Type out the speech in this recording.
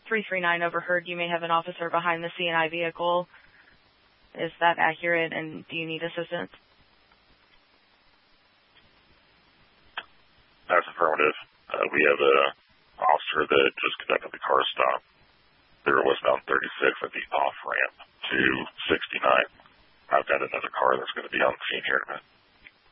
339 overheard you may have an officer behind the C&I vehicle. Is that accurate, and do you need assistance? That's affirmative. We have an officer that just conducted the car stop. They were westbound 36 at the off-ramp to 69. I've got another car that's going to be on the scene here in a minute.